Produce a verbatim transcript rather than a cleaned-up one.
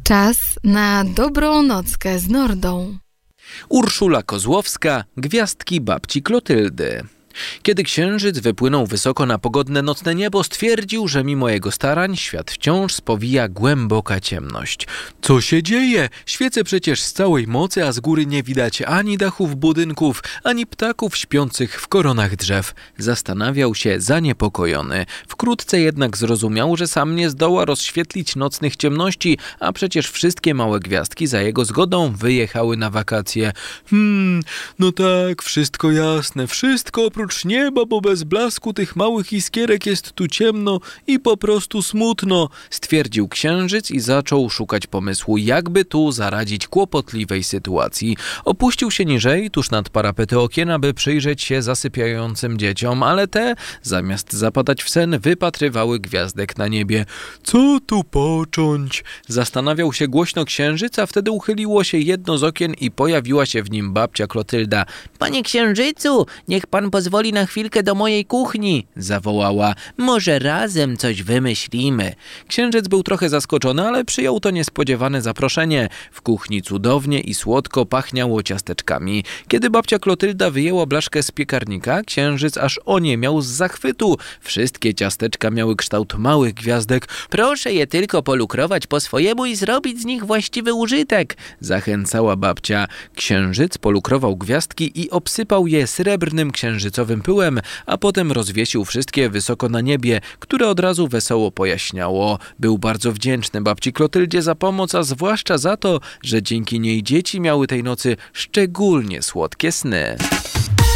Czas na dobrą nockę z Nordą. Urszula Kozłowska, gwiazdki babci Klotyldy. Kiedy księżyc wypłynął wysoko na pogodne nocne niebo, stwierdził, że mimo jego starań świat wciąż spowija głęboka ciemność. Co się dzieje? Świecę przecież z całej mocy, a z góry nie widać ani dachów budynków, ani ptaków śpiących w koronach drzew. Zastanawiał się zaniepokojony. Wkrótce jednak zrozumiał, że sam nie zdoła rozświetlić nocnych ciemności, a przecież wszystkie małe gwiazdki za jego zgodą wyjechały na wakacje. Hmm, no tak, wszystko jasne, wszystko oprócz nieba, bo bez blasku tych małych iskierek jest tu ciemno i po prostu smutno, stwierdził księżyc i zaczął szukać pomysłu, jakby tu zaradzić kłopotliwej sytuacji. Opuścił się niżej, tuż nad parapety okien, aby przyjrzeć się zasypiającym dzieciom, ale te, zamiast zapadać w sen, wypatrywały gwiazdek na niebie. Co tu począć? Zastanawiał się głośno księżyc, a wtedy uchyliło się jedno z okien i pojawiła się w nim babcia Klotylda. Panie księżycu, niech pan pozwoli na chwilkę do mojej kuchni, zawołała. Może razem coś wymyślimy. Księżyc był trochę zaskoczony, ale przyjął to niespodziewane zaproszenie. W kuchni cudownie i słodko pachniało ciasteczkami. Kiedy babcia Klotylda wyjęła blaszkę z piekarnika, księżyc aż oniemiał z zachwytu. Wszystkie ciasteczka miały kształt małych gwiazdek. Proszę je tylko polukrować po swojemu i zrobić z nich właściwy użytek, zachęcała babcia. Księżyc polukrował gwiazdki i obsypał je srebrnym księżycowym pyłem, a potem rozwiesił wszystkie wysoko na niebie, które od razu wesoło pojaśniało. Był bardzo wdzięczny babci Klotyldzie za pomoc, a zwłaszcza za to, że dzięki niej dzieci miały tej nocy szczególnie słodkie sny.